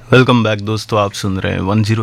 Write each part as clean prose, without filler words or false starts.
Welcome back दोस्तों, आप सुन रहे हैं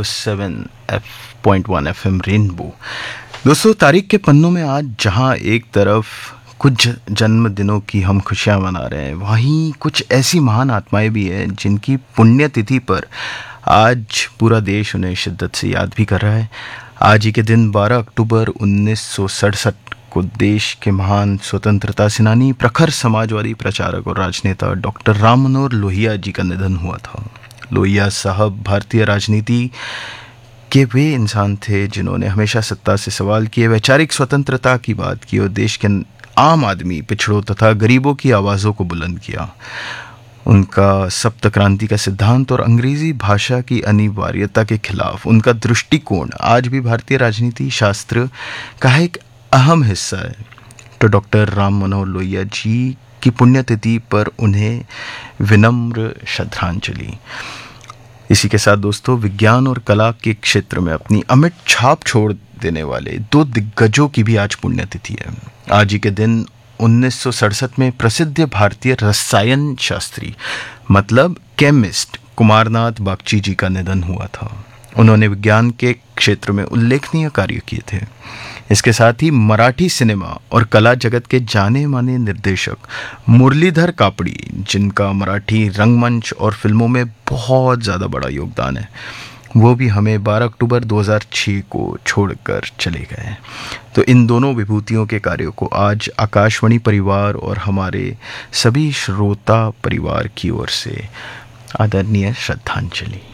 107.1 FM रेनबो। दोस्तों, तारीख के पन्नों में आज जहां एक तरफ कुछ जन्मदिनों की हम खुशियां मना रहे हैं, वहीं कुछ ऐसी महान आत्माएं भी हैं जिनकी पुण्यतिथि पर आज पूरा देश उन्हें शिद्दत से याद भी कर रहा है। आज ही के दिन 12 अक्टूबर 1967 को देश के महान स्वतंत्रता सेनानी, प्रखर समाजवादी प्रचारक और राजनेता डॉक्टर राम मनोहर लोहिया जी का निधन हुआ था। लोहिया साहब भारतीय राजनीति के वे इंसान थे जिन्होंने हमेशा सत्ता से सवाल किए, वैचारिक स्वतंत्रता की बात की और देश के आम आदमी, पिछड़ों तथा गरीबों की आवाज़ों को बुलंद किया। उनका सप्त क्रांति का सिद्धांत और अंग्रेजी भाषा की अनिवार्यता के खिलाफ उनका दृष्टिकोण आज भी भारतीय राजनीति शास्त्र का एक अहम हिस्सा है। तो डॉक्टर राम मनोहर लोहिया जी की पुण्यतिथि पर उन्हें विनम्र श्रद्धांजलि। इसी के साथ दोस्तों, विज्ञान और कला के क्षेत्र में अपनी अमिट छाप छोड़ देने वाले दो दिग्गजों की भी आज पुण्यतिथि है। आज ही के दिन 1967 में प्रसिद्ध भारतीय रसायन शास्त्री मतलब केमिस्ट कुमारनाथ बागची जी का निधन हुआ था। उन्होंने विज्ञान के क्षेत्र में उल्लेखनीय कार्य किए थे। इसके साथ ही मराठी सिनेमा और कला जगत के जाने माने निर्देशक मुरलीधर कापड़ी, जिनका मराठी रंगमंच और फिल्मों में बहुत ज़्यादा बड़ा योगदान है, वो भी हमें 12 अक्टूबर 2006 को छोड़कर चले गए। तो इन दोनों विभूतियों के कार्यों को आज आकाशवाणी परिवार और हमारे सभी श्रोता परिवार की ओर से आदरणीय श्रद्धांजलि।